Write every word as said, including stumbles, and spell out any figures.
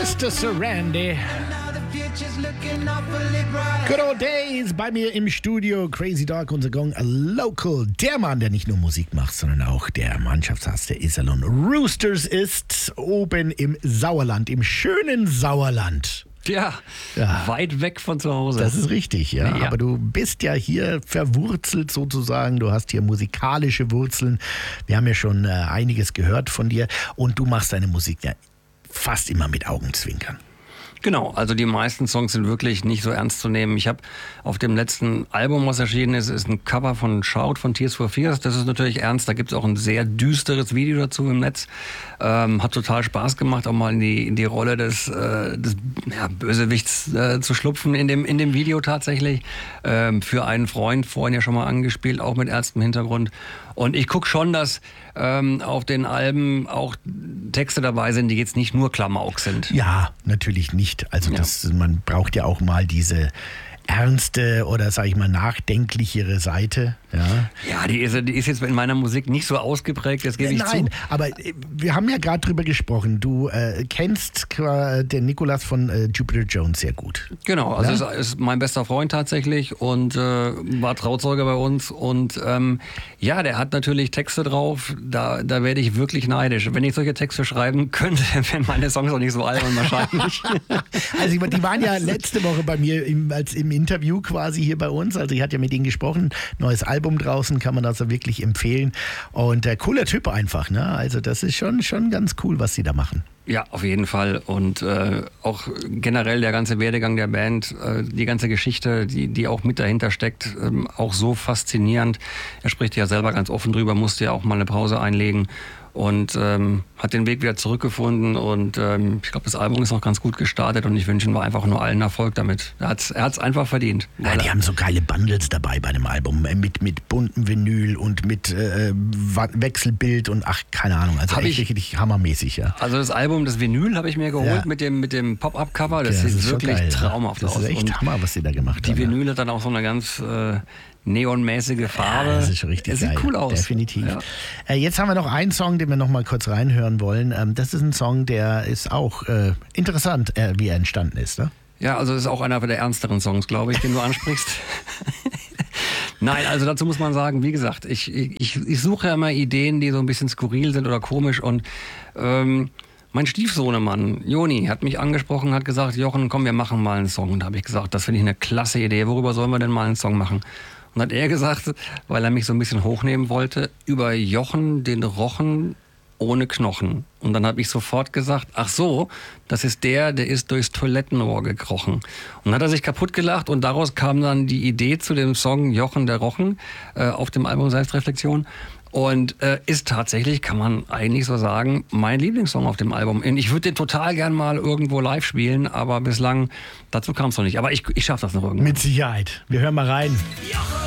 Mister Sarandon. Good old days. Bei mir im Studio Crazy Dog, unser Gong Local. Der Mann, der nicht nur Musik macht, sondern auch der Mannschaftsarzt der Iserlohn Roosters ist, oben im Sauerland, im schönen Sauerland. Ja, ja, weit weg von zu Hause. Das ist richtig, ja. ja. Aber du bist ja hier verwurzelt sozusagen. Du hast hier musikalische Wurzeln. Wir haben ja schon äh, einiges gehört von dir. Und du machst deine Musik ja fast immer mit Augenzwinkern. Genau, also die meisten Songs sind wirklich nicht so ernst zu nehmen. Ich habe auf dem letzten Album, was erschienen ist, ist ein Cover von Shout von Tears for Fears. Das ist natürlich ernst, da gibt es auch ein sehr düsteres Video dazu im Netz. Ähm, hat total Spaß gemacht, auch mal in die, in die Rolle des, äh, des ja, Bösewichts äh, zu schlupfen in dem, in dem Video tatsächlich. Ähm, für einen Freund, vorhin ja schon mal angespielt, auch mit ernstem Hintergrund. Und ich gucke schon, dass ähm, auf den Alben auch Texte dabei sind, die jetzt nicht nur Klamauk sind. Ja, natürlich nicht. Also ja. das, man braucht ja auch mal diese ernste oder, sag ich mal, nachdenklichere Seite. Ja, ja die, ist, die ist jetzt in meiner Musik nicht so ausgeprägt, das gebe ich Nein, zu. aber wir haben ja gerade drüber gesprochen. Du äh, kennst äh, den Nikolas von äh, Jupiter Jones sehr gut. Genau, also ja? ist, ist mein bester Freund tatsächlich und äh, war Trauzeuge bei uns. Und ähm, ja, der hat natürlich Texte drauf, da, da werde ich wirklich neidisch. Wenn ich solche Texte schreiben könnte, wären meine Songs auch nicht so albern wahrscheinlich. Also die waren ja letzte Woche bei mir im, als im Interview quasi hier bei uns. Also ich hatte ja mit ihnen gesprochen. Neues Album draußen, kann man also wirklich empfehlen. Und äh, cooler Typ einfach, ne? Also das ist schon, schon ganz cool, was sie da machen. Ja, auf jeden Fall. Und äh, auch generell der ganze Werdegang der Band, äh, die ganze Geschichte, die, die auch mit dahinter steckt, ähm, auch so faszinierend. Er spricht ja selber ganz offen drüber, musste ja auch mal eine Pause einlegen und ähm, hat den Weg wieder zurückgefunden. Und ähm, ich glaube, das Album ist auch ganz gut gestartet und ich wünsche ihm einfach nur allen Erfolg damit. Er hat es er hat's einfach verdient. Ja, die haben so geile Bundles dabei bei dem Album, mit, mit buntem Vinyl und mit äh, Wechselbild und ach, keine Ahnung. Also echt ich, richtig hammermäßig, ja. Also das Album, das Vinyl habe ich mir geholt ja. mit dem, mit dem Pop-Up-Cover. Das, ja, das sieht wirklich geil, traumhaft das aus. Das ist echt und Hammer, was sie da gemacht die haben. Die Vinyl hat dann auch so eine ganz äh, neonmäßige Farbe. Ja, das ist schon richtig das geil. Sieht cool aus. Definitiv. Ja. Äh, jetzt haben wir noch einen Song, den wir noch mal kurz reinhören wollen. Ähm, das ist ein Song, der ist auch äh, interessant, äh, wie er entstanden ist, ne? Ja, also das ist auch einer der ernsteren Songs, glaube ich, den du ansprichst. Nein, also dazu muss man sagen, wie gesagt, ich, ich, ich suche ja immer Ideen, die so ein bisschen skurril sind oder komisch und ähm, mein Stiefsohnemann, Joni, hat mich angesprochen, hat gesagt, Jochen, komm, wir machen mal einen Song. Und da habe ich gesagt, das finde ich eine klasse Idee, worüber sollen wir denn mal einen Song machen? Und hat er gesagt, weil er mich so ein bisschen hochnehmen wollte, über Jochen den Rochen ohne Knochen. Und dann habe ich sofort gesagt, ach so, das ist der, der ist durchs Toilettenrohr gekrochen. Und dann hat er sich kaputt gelacht und daraus kam dann die Idee zu dem Song Jochen der Rochen äh, auf dem Album Selbstreflexion. Und äh, ist tatsächlich, kann man eigentlich so sagen, mein Lieblingssong auf dem Album. Ich würde den total gern mal irgendwo live spielen, aber bislang, dazu kam es noch nicht. Aber ich, ich schaffe das noch irgendwann. Mit Sicherheit. Wir hören mal rein.